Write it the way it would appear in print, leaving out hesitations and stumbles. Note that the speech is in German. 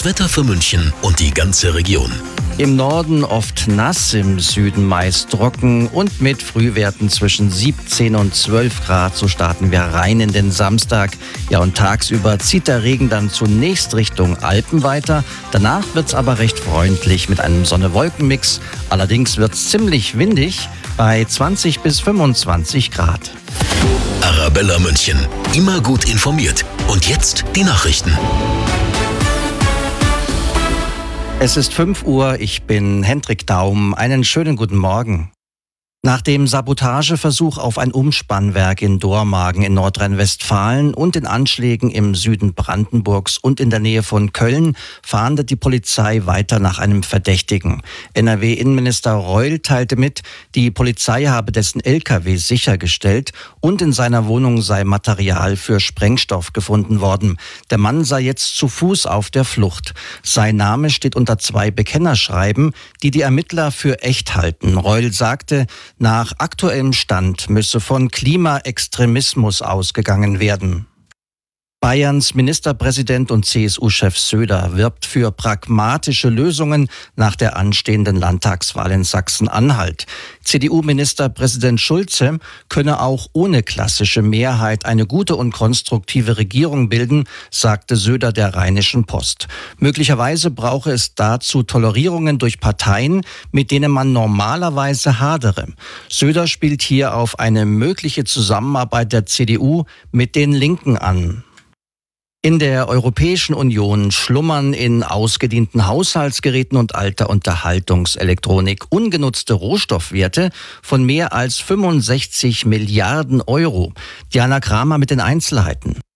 Das Wetter für München und die ganze Region. Im Norden oft nass, im Süden meist trocken und mit Frühwerten zwischen 17 und 12 Grad. So starten wir rein in den Samstag. Ja, und tagsüber zieht der Regen dann zunächst Richtung Alpen weiter. Danach wird's aber recht freundlich mit einem Sonne-Wolken-Mix. Allerdings wird's ziemlich windig bei 20 bis 25 Grad. Arabella München. Immer gut informiert. Und jetzt die Nachrichten. Es ist 5 Uhr, ich bin Hendrik Daum. Einen schönen guten Morgen. Nach dem Sabotageversuch auf ein Umspannwerk in Dormagen in Nordrhein-Westfalen und den Anschlägen im Süden Brandenburgs und in der Nähe von Köln fahndet die Polizei weiter nach einem Verdächtigen. NRW-Innenminister Reul teilte mit, die Polizei habe dessen LKW sichergestellt und in seiner Wohnung sei Material für Sprengstoff gefunden worden. Der Mann sei jetzt zu Fuß auf der Flucht. Sein Name steht unter 2 Bekennerschreiben, die Ermittler für echt halten. Reul sagte, nach aktuellem Stand müsse von Klimaextremismus ausgegangen werden. Bayerns Ministerpräsident und CSU-Chef Söder wirbt für pragmatische Lösungen nach der anstehenden Landtagswahl in Sachsen-Anhalt. CDU-Ministerpräsident Schulze könne auch ohne klassische Mehrheit eine gute und konstruktive Regierung bilden, sagte Söder der Rheinischen Post. Möglicherweise brauche es dazu Tolerierungen durch Parteien, mit denen man normalerweise hadere. Söder spielt hier auf eine mögliche Zusammenarbeit der CDU mit den Linken an. In der Europäischen Union schlummern in ausgedienten Haushaltsgeräten und alter Unterhaltungselektronik ungenutzte Rohstoffwerte von mehr als 65 Milliarden Euro. Diana Kramer mit den Einzelheiten.